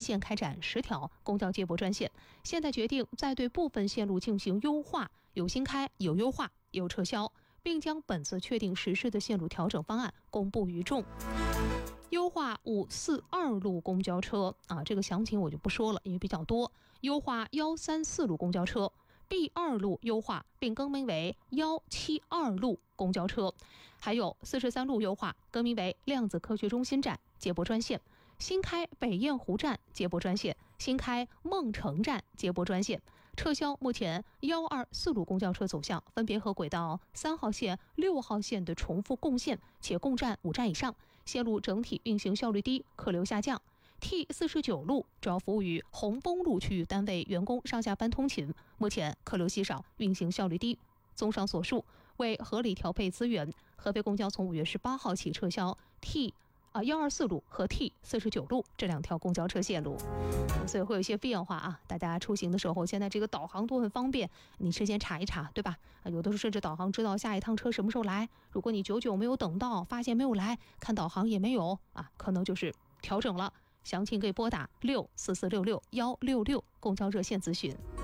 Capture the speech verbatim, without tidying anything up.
线开展十条公交接驳专线，现在决定再对部分线路进行优化，有新开，有优化，有撤销，并将本次确定实施的线路调整方案公布于众。优化五四二路公交车啊，这个详情我就不说了，因为比较多。优化幺三四路公交车 ，B 二路优化并更名为幺七二路公交车，还有四十三路优化更名为量子科学中心站接驳专线，新开北雁湖站接驳专线，新开孟城站接驳专线，撤销目前幺二四路公交车走向分别和轨道三号线、六号线的重复共线，且共站五站以上，线路整体运行效率低，客流下降。T 四十九路主要服务于红枫路区域单位员工上下班通勤，目前客流稀少，运行效率低。综上所述，为合理调配资源，合肥公交从五月十八号起撤销 T 啊幺二四路和 T 四十九路这两条公交车线路，所以会有一些变化啊。大家出行的时候，现在这个导航都很方便，你事先查一查，对吧？啊，有的时候甚至导航知道下一趟车什么时候来。如果你久久没有等到，发现没有来，看导航也没有啊，可能就是调整了。详情可以拨打六四四六六幺六六公交热线咨询。